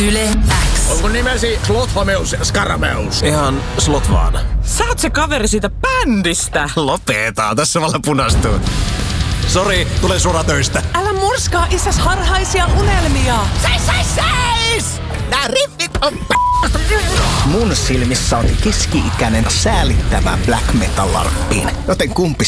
Yle X. Onko nimesi Slothomeus Scarameus? Ihan slot vaan. Sä oot se kaveri siitä bändistä. Lopeta, tässä valla punastuu. Sori, tulen suoraan töistä. Älä murskaa isäs harhaisia unelmia. Seis! Nää riffit on Mun silmissä on keski-ikäinen säälittävä black metal-larppiin, joten kumpi